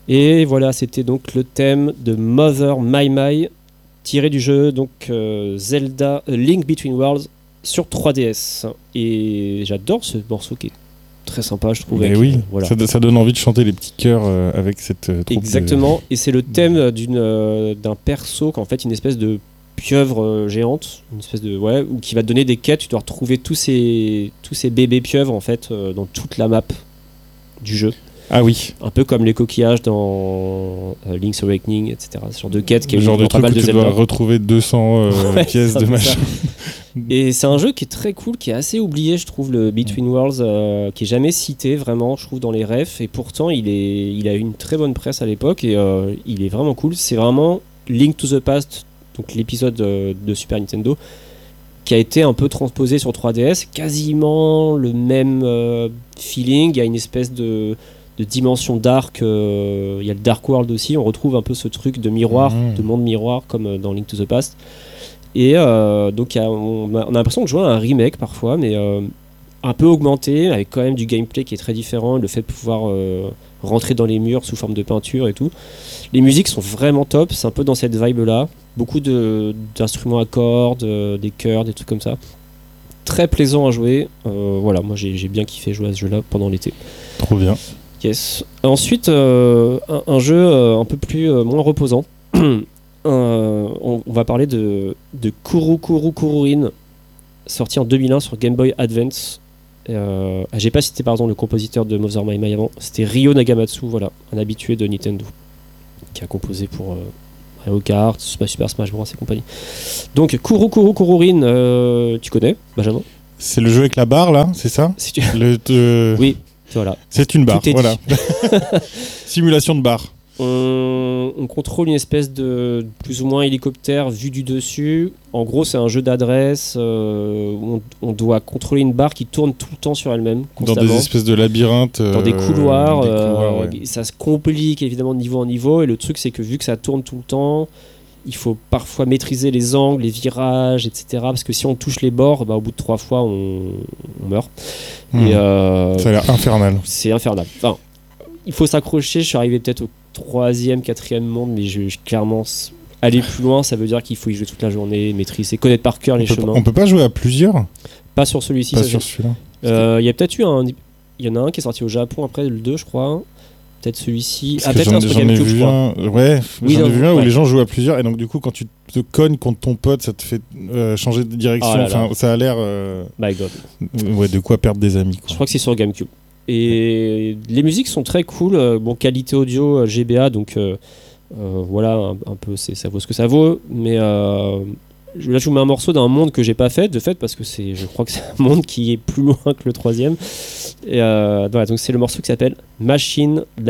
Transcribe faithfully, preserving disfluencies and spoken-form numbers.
Et voilà, c'était donc le thème de Mother My My, tiré du jeu donc euh, Zelda A Link Between Worlds sur trois D S. Et j'adore ce morceau qui est très sympa, je trouve. Mais avec, oui, euh, voilà. ça, ça donne envie de chanter les petits chœurs euh, avec cette euh, troupe. Exactement, de... et c'est le thème d'une, euh, d'un perso qu'en fait une espèce de pieuvre euh, géante, une espèce de ouais, ou qui va te donner des quêtes. Tu dois retrouver tous ces tous ces bébés pieuvres en fait euh, dans toute la map du jeu. Ah oui. Un peu comme les coquillages dans euh, Link's Awakening, et cetera. Ce genre de quête qui est le genre de pas truc mal où de tu Zelda. dois retrouver deux cents euh, Ouais, pièces ça, de ça. machin. Et c'est un jeu qui est très cool, qui est assez oublié, je trouve, le Between Worlds, euh, qui est jamais cité vraiment, je trouve, dans les refs. Et pourtant, il est, il a eu une très bonne presse à l'époque et euh, il est vraiment cool. C'est vraiment Link to the Past, donc l'épisode euh, de Super Nintendo, qui a été un peu transposé sur trois D S, quasiment le même euh, feeling. Il y a une espèce de de dimension dark, euh, il y a le Dark World aussi, on retrouve un peu ce truc de miroir, Mmh. de monde miroir comme euh, dans Link to the Past. Et euh, donc y a, on, a, on a l'impression de jouer à un remake parfois, mais euh, un peu augmenté, avec quand même du gameplay qui est très différent, le fait de pouvoir euh, rentrer dans les murs sous forme de peinture et tout. Les musiques sont vraiment top, c'est un peu dans cette vibe là, beaucoup de, d'instruments à cordes, euh, des chœurs, des trucs comme ça. Très plaisant à jouer, euh, voilà, moi j'ai, j'ai bien kiffé jouer à ce jeu là pendant l'été. Trop bien. Yes. Ensuite, euh, un, un jeu euh, un peu plus euh, moins reposant. euh, on, on va parler de, de Kuru Kuru Kururin, sorti en deux mille un sur Game Boy Advance. Euh, j'ai pas cité pardon le compositeur de Mother My My avant. C'était Ryo Nagamatsu, voilà, un habitué de Nintendo, qui a composé pour euh, Mario Kart, Super Smash Bros et compagnie. Donc Kuru Kuru Kururin, euh, tu connais, Benjamin? C'est le jeu avec la barre là, c'est ça? Si tu... le, te... Oui. Voilà. C'est une barre, Tout est voilà. Simulation de barre. On, on contrôle une espèce de plus ou moins hélicoptère vu du dessus. En gros, c'est un jeu d'adresse. Euh, on, on doit contrôler une barre qui tourne tout le temps sur elle-même, constamment. Dans des espèces de labyrinthes. Dans des couloirs. des euh, couloirs ouais. Ça se complique évidemment de niveau en niveau. Et le truc, c'est que vu que ça tourne tout le temps, il faut parfois maîtriser les angles, les virages, et cetera. Parce que si on touche les bords, bah, au bout de trois fois, on, on meurt. Mmh. Et euh, ça a l'air infernal. C'est infernal. Enfin, il faut s'accrocher. Je suis arrivé peut-être au troisième, quatrième monde, mais je, je clairement aller plus loin, ça veut dire qu'il faut y jouer toute la journée, maîtriser, connaître par cœur les on peut chemins. Pas, on peut pas jouer à plusieurs. Pas sur celui-ci. Pas ça, sur je... celui-là. Il euh, y a peut-être eu un, il y en a un qui est sorti au Japon après le deux, je crois. Peut-être celui-ci. Parce Ah, que peut-être j'en, un sur j'en ai GameCube, je vu crois. un, ouais, Oui, j'en non, ai vu un ouais. où les gens jouent à plusieurs et donc du coup quand tu te cognes contre ton pote, ça te fait euh, changer de direction. Oh là enfin, là. ça a l'air. Euh, My God. ouais, de quoi perdre des amis. Quoi. Je crois que c'est sur GameCube. Et les musiques sont très cool. Euh, Bon, qualité audio euh, G B A, donc euh, euh, voilà, un, un peu, c'est, ça vaut ce que ça vaut. Mais euh, je- là, je vous mets un morceau d'un monde que j'ai pas fait, de fait, parce que c'est, je crois que c'est un monde qui est plus loin que le troisième. Et euh, voilà, donc c'est le morceau qui s'appelle Machine